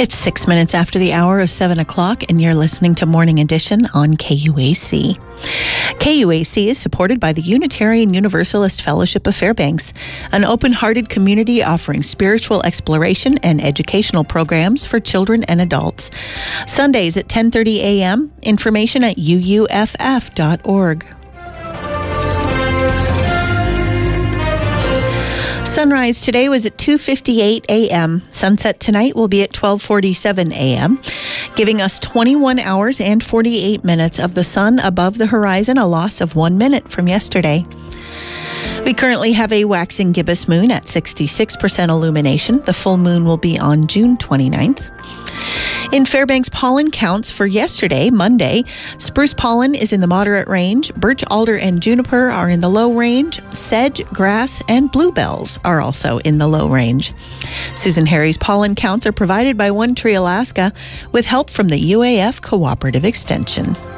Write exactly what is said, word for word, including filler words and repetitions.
It's six minutes after the hour of seven o'clock, and you're listening to Morning Edition on K U A C. K U A C is supported by the Unitarian Universalist Fellowship of Fairbanks, an open-hearted community offering spiritual exploration and educational programs for children and adults. Sundays at ten thirty a.m., information at u u f f dot org. Sunrise today was at two fifty-eight a.m. Sunset tonight will be at twelve forty-seven a.m., giving us twenty-one hours and forty-eight minutes of the sun above the horizon, a loss of one minute from yesterday. We currently have a waxing gibbous moon at sixty-six percent illumination. The full moon will be on June twenty-ninth. In Fairbanks, pollen counts for yesterday, Monday. Spruce pollen is in the moderate range. Birch, alder, and juniper are in the low range. Sedge, grass, and bluebells are also in the low range. Susan Harry's pollen counts are provided by One Tree Alaska with help from the U A F Cooperative Extension.